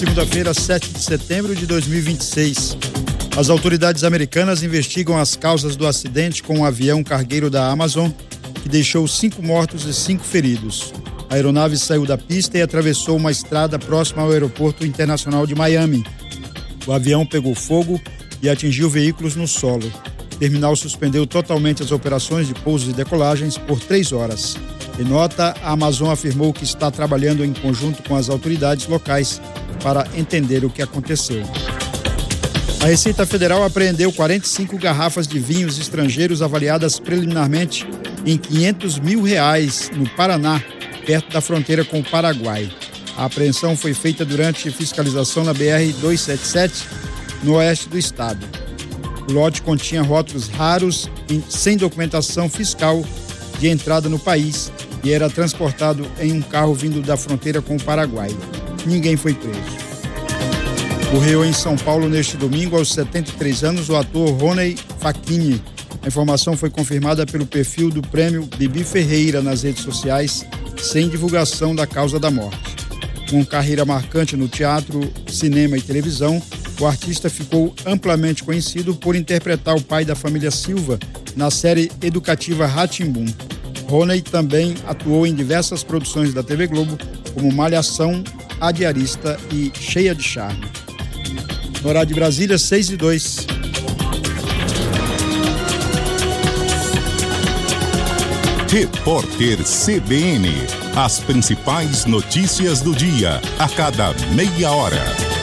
segunda-feira, 7 de setembro de 2026. As autoridades americanas investigam as causas do acidente com um avião cargueiro da Amazon, que deixou 5 mortos e 5 feridos. A aeronave saiu da pista e atravessou uma estrada próxima ao aeroporto internacional de Miami. O avião pegou fogo e atingiu veículos no solo. O terminal suspendeu totalmente as operações de pousos e decolagens por 3 horas. Em nota, a Amazon afirmou que está trabalhando em conjunto com as autoridades locais para entender o que aconteceu. A Receita Federal apreendeu 45 garrafas de vinhos estrangeiros avaliadas preliminarmente em R$500 mil no Paraná, perto da fronteira com o Paraguai. A apreensão foi feita durante fiscalização na BR-277, no oeste do estado. O lote continha rótulos raros e sem documentação fiscal de entrada no país e era transportado em um carro vindo da fronteira com o Paraguai. Ninguém foi preso. Morreu em São Paulo neste domingo, aos 73 anos, o ator Rony Facchini. A informação foi confirmada pelo perfil do prêmio Bibi Ferreira nas redes sociais, sem divulgação da causa da morte. Com carreira marcante no teatro, cinema e televisão, o artista ficou amplamente conhecido por interpretar o pai da família Silva na série educativa Rá-Tim-Bum. Rony também atuou em diversas produções da TV Globo, como Malhação, A Diarista e Cheia de Charme. No horário de Brasília, 6:02. Repórter CBN. As principais notícias do dia, a cada meia hora.